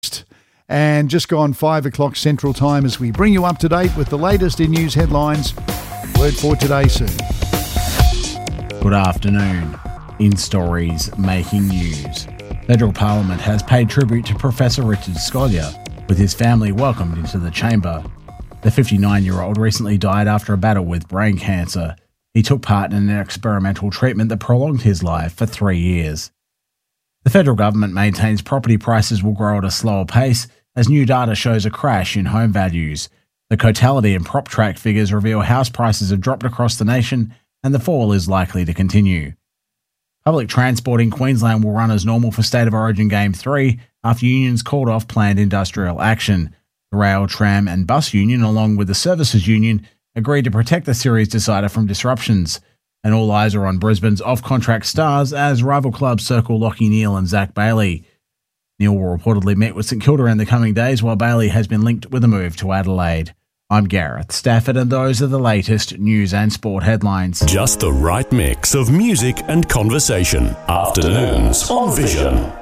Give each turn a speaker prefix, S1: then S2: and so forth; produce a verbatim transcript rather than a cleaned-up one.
S1: And just gone five o'clock Central Time as we bring you up to date with the latest in news headlines. Word for today soon.
S2: Good afternoon. In stories making news. Federal Parliament has paid tribute to Professor Richard Scolia, with his family welcomed into the chamber. The fifty-nine-year-old recently died after a battle with brain cancer. He took part in an experimental treatment that prolonged his life for three years. The federal government maintains property prices will grow at a slower pace as new data shows a crash in home values. The Cotality and PropTrack figures reveal house prices have dropped across the nation and the fall is likely to continue. Public transport in Queensland will run as normal for State of Origin Game three after unions called off planned industrial action. The Rail, Tram and Bus Union, along with the Services Union, agreed to protect the series decider from disruptions. And all eyes are on Brisbane's off-contract stars as rival clubs circle Lachie Neale and Zach Bailey. Neale will reportedly meet with St Kilda in the coming days, while Bailey has been linked with a move to Adelaide. I'm Gareth Stafford, and those are the latest news and sport headlines.
S3: Just the right mix of music and conversation. Afternoons on Vision.